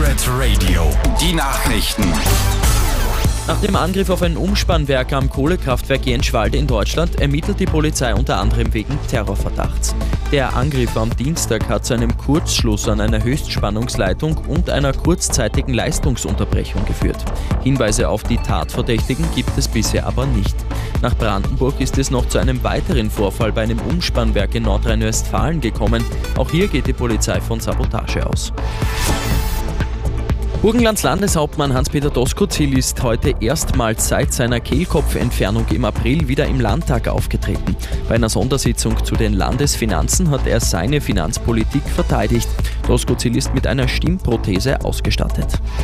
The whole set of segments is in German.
Pirate Radio, die Nachrichten. Nach dem Angriff auf ein Umspannwerk am Kohlekraftwerk Jänschwalde in Deutschland ermittelt die Polizei unter anderem wegen Terrorverdachts. Der Angriff am Dienstag hat zu einem Kurzschluss an einer Höchstspannungsleitung und einer kurzzeitigen Leistungsunterbrechung geführt. Hinweise auf die Tatverdächtigen gibt es bisher aber nicht. Nach Brandenburg ist es noch zu einem weiteren Vorfall bei einem Umspannwerk in Nordrhein-Westfalen gekommen. Auch hier geht die Polizei von Sabotage aus. Burgenlands Landeshauptmann Hans-Peter Doskozil ist heute erstmals seit seiner Kehlkopfentfernung im April wieder im Landtag aufgetreten. Bei einer Sondersitzung zu den Landesfinanzen hat er seine Finanzpolitik verteidigt. Doskozil ist mit einer Stimmprothese ausgestattet.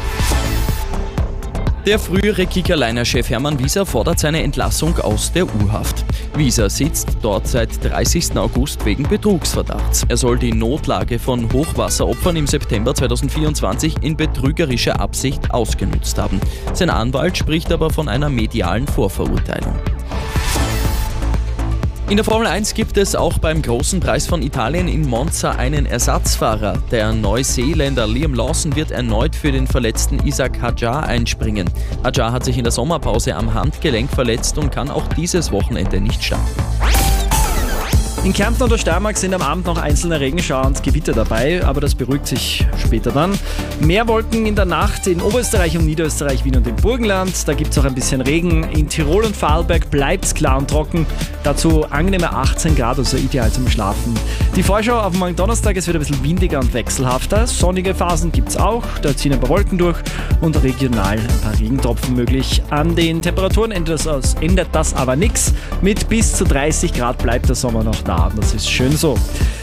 Der frühere Kicker-Liner-Chef Hermann Wieser fordert seine Entlassung aus der U-Haft. Wieser sitzt dort seit 30. August wegen Betrugsverdachts. Er soll die Notlage von Hochwasseropfern im September 2024 in betrügerischer Absicht ausgenutzt haben. Sein Anwalt spricht aber von einer medialen Vorverurteilung. In der Formel 1 gibt es auch beim Großen Preis von Italien in Monza einen Ersatzfahrer. Der Neuseeländer Liam Lawson wird erneut für den verletzten Isack Hadjar einspringen. Hadjar hat sich in der Sommerpause am Handgelenk verletzt und kann auch dieses Wochenende nicht starten. In Kärnten und der Steiermark sind am Abend noch einzelne Regenschauer und Gewitter dabei, aber das beruhigt sich später dann. Mehr Wolken in der Nacht in Oberösterreich und Niederösterreich, Wien und im Burgenland. Da gibt es auch ein bisschen Regen. In Tirol und Vorarlberg bleibt es klar und trocken. Dazu angenehme 18 Grad, also ideal zum Schlafen. Die Vorschau auf morgen Donnerstag, es wird ein bisschen windiger und wechselhafter. Sonnige Phasen gibt es auch, da ziehen ein paar Wolken durch und regional ein paar Regentropfen möglich. An den Temperaturen ändert das aber nichts. Mit bis zu 30 Grad bleibt der Sommer noch da. Das ist schön so.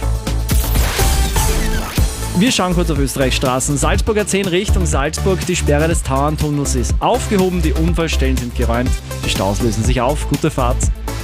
Wir schauen kurz auf Österreichs Straßen. Salzburger 10 Richtung Salzburg. Die Sperre des Tauerntunnels ist aufgehoben. Die Unfallstellen sind geräumt. Die Staus lösen sich auf. Gute Fahrt.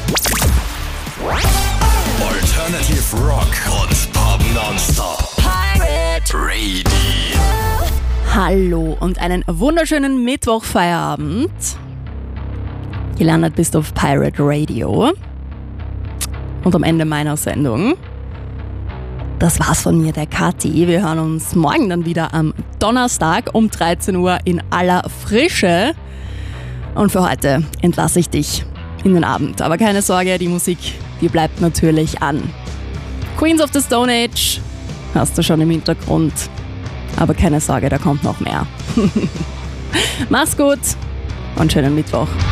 Alternative Rock und Pop Nonstop. Pirate Radio. Hallo und einen wunderschönen Mittwochfeierabend. Gelandet bist du auf Pirate Radio. Und am Ende meiner Sendung. Das war's von mir, der Kathi. Wir hören uns morgen dann wieder am Donnerstag um 13 Uhr in aller Frische. Und für heute entlasse ich dich in den Abend. Aber keine Sorge, die Musik, die bleibt natürlich an. Queens of the Stone Age hast du schon im Hintergrund. Aber keine Sorge, da kommt noch mehr. Mach's gut und schönen Mittwoch.